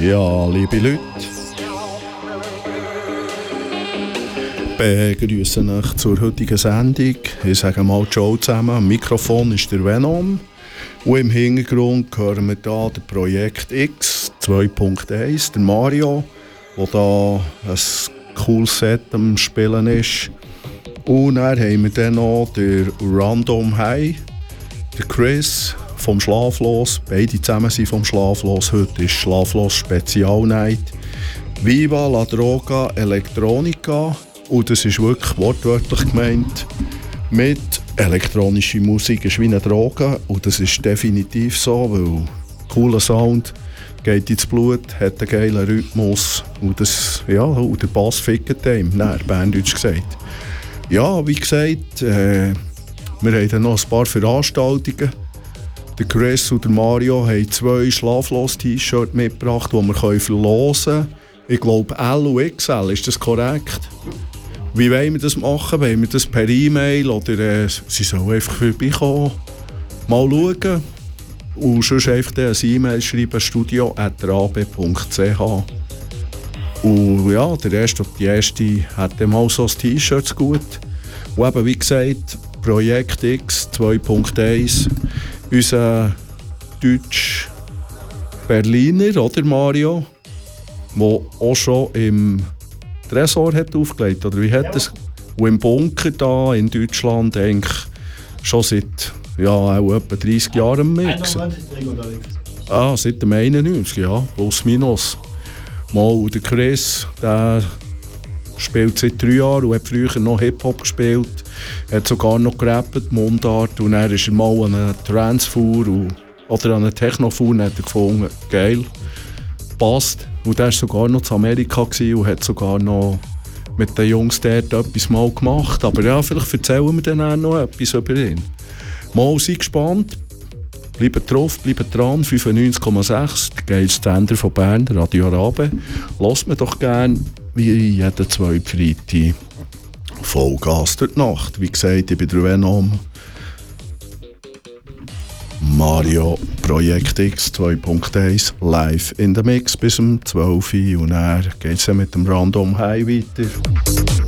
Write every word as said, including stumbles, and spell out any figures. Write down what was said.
Ja, liebe Leute, begrüße euch zur heutigen Sendung. Ich sage mal Ciao zusammen. Am Mikrofon ist der Venom. Und im Hintergrund hören wir hier das Projekt X zwei Punkt eins, der Mario, der da ein cooles Set am Spielen ist. Und dann haben wir dann noch den Random High, der Chris vom Schlaflos. Beide zusammen sind vom Schlaflos. Heute ist Schlaflos Spezialnight. Viva la Droga Electronica. Und das ist wirklich wortwörtlich gemeint. Mit elektronischer Musik ist wie eine Droge. Und das ist definitiv so, weil cooler Sound geht ins Blut, hat einen geilen Rhythmus. Und, das, ja, und der Bass fickt einem, nein, Berndeutsch gesagt. Ja, wie gesagt, äh, wir haben dann noch ein paar Veranstaltungen. Der Chris und der Mario haben zwei Schlaflos-T-Shirts mitgebracht, die wir verlosen können. Ich glaube L und X L, ist das korrekt? Wie wollen wir das machen? Wollen wir das per E-Mail oder äh, sie sollen einfach vorbeikommen, mal schauen und sonst einfach ein E-Mail schreiben, studio at rab punkt c h. Und ja, der erste und die erste hat dann mal so ein T-Shirt gut. Und eben, wie gesagt, Projekt X zwei Punkt eins, unser Deutsch-Berliner, oder Mario, der auch schon im Tresor hat aufgelegt, oder wie hat das? Und im Bunker da in Deutschland eigentlich schon seit ja, auch etwa dreißig Jahren mixen. Ah, seit dem einundneunzig, ja, plus minus. Mal, der Chris, der spielt seit drei Jahren und hat früher noch Hip-Hop gespielt, hat sogar noch gerappt, Mundart, und dann ist er mal an einer Transfuhr oder an einer Technofuhr und hat er gefunden, geil, passt. Und der war sogar noch in Amerika und hat sogar noch mit den Jungs dort etwas mal gemacht. Aber ja, vielleicht erzählen wir dann auch noch etwas über ihn. Mal, seid gespannt. Bleibt drauf, bleibt dran. fünfundneunzig Komma sechs, der geilste Sender von Bern, Radio Rabe. Lasst mir doch gerne, wie jeden zweiten Freitag, Vollgas durch die Nacht. Wie gesagt, ich bin der Venom. Mario, Projekt X zwei Punkt eins, live in der Mix bis um zwölf Uhr. Und dann geht es ja mit dem Random High weiter.